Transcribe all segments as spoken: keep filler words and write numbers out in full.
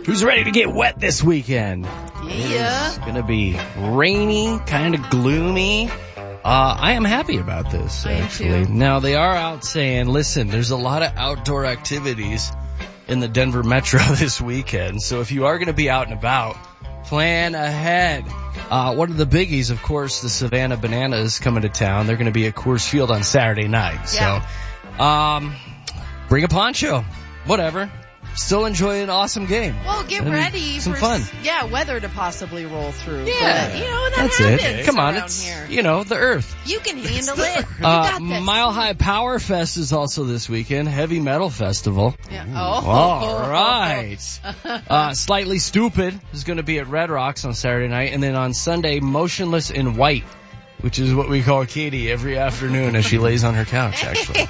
Who's ready to get wet this weekend? Yeah. It's going to be rainy, kind of gloomy. Uh, I am happy about this, I am actually. too. Now, they are out saying, listen, there's a lot of outdoor activities in the Denver Metro this weekend. So if you are going to be out and about, plan ahead. Uh, one of the biggies, of course, the Savannah Bananas coming to town. They're going to be at Coors Field on Saturday night. Yeah. So, um, bring a poncho. Whatever. Still enjoy an awesome game. Well, get And ready some for fun. yeah, weather to possibly roll through. Yeah, but, you know that that's happens it. Come on, around it's here. you know the Earth. You can handle it. You Uh, got this. Mile High Power Fest is also this weekend. Heavy Metal Festival. Yeah. Oh. All right. Uh, Slightly Stupid is going to be at Red Rocks on Saturday night, and then on Sunday, Motionless in White, which is what we call Katie every afternoon as she lays on her couch, actually.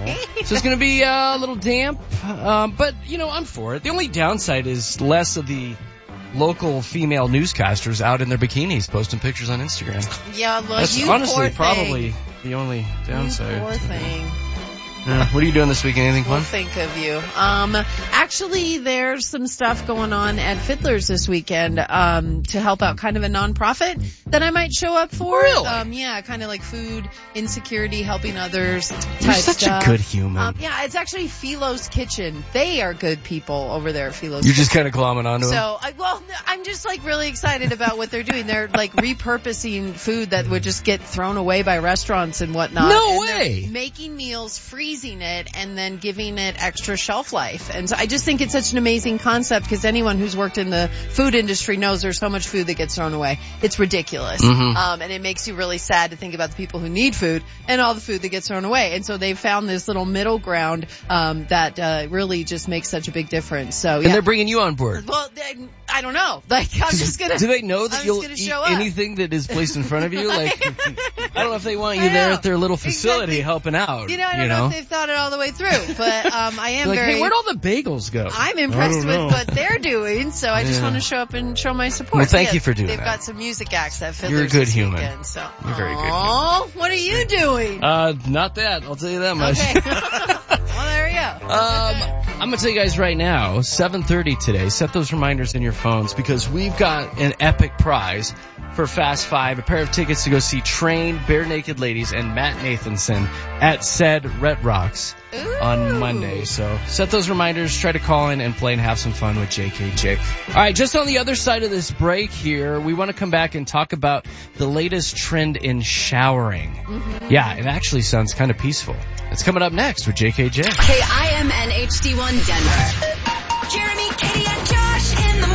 So it's going to be uh, a little damp, um, but, you know, I'm for it. The only downside is less of the local female newscasters out in their bikinis posting pictures on Instagram. Yeah, look, That's you honestly poor thing. probably the only downside. You poor thing. Yeah. What are you doing this weekend? Anything We'll fun? think of you. Um, actually, there's some stuff going on at Fiddler's this weekend um, to help out kind of a nonprofit that I might show up for. Really? Um, yeah, kind of like food insecurity, helping others type You're such stuff. a good human. Um, yeah, it's actually Philo's Kitchen. They are good people over there at Philo's You're Kitchen. just kind of glomming onto them. So, I, well, I'm just like really excited about what they're doing. They're like repurposing food that would just get thrown away by restaurants and whatnot. No and they're way. Making meals, freezing it, and then giving it extra shelf life. And so I just think it's such an amazing concept because anyone who's worked in the food industry knows there's so much food that gets thrown away. It's ridiculous. Mm-hmm. Um, and it makes you really sad to think about the people who need food and all the food that gets thrown away. And so they've found this little middle ground um, that uh, really just makes such a big difference. So, And yeah. they're bringing you on board. Well, they- I don't know. Like, I'm just gonna. Do they know that I'm you'll just eat gonna show up. anything that is placed in front of you? Like, I don't know if they want you I there know. at their little facility Exactly. helping out. You know, I don't you know? know if they've thought it all the way through, but um, I am like, very. hey, where'd all the bagels go? I'm I impressed don't with know. what they're doing, so I just Yeah. want to show up and show my support. Well, thank Yeah, you for doing they've that. got some music acts at Fiddler's You're a good this human. weekend, so. You're very good Oh, what are you doing? Uh, not that. I'll tell you that much. Okay. Well, there you go. Um, I'm gonna tell you guys right now, seven thirty today, set those reminders in your phones because we've got an epic prize for Fast Five, a pair of tickets to go see Train, Bare Naked Ladies, and Matt Nathanson at said Red Rocks Ooh. on Monday. So set those reminders, try to call in and play and have some fun with J K J. All right, just on the other side of this break here, we want to come back and talk about the latest trend in showering. Mm-hmm. Yeah, it actually sounds kind of peaceful. It's coming up next with J K J. K I M N H D one Denver. Jeremy, Katie, and Josh in the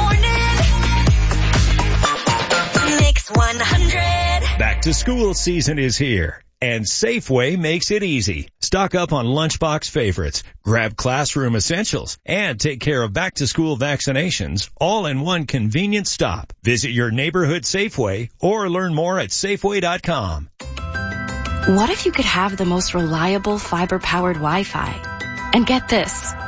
morning. Mix one hundred. Back to school season is here, and Safeway makes it easy. Stock up on lunchbox favorites, grab classroom essentials, and take care of back-to-school vaccinations all in one convenient stop. Visit your neighborhood Safeway or learn more at Safeway dot com. What if you could have the most reliable fiber-powered Wi-Fi? And get this,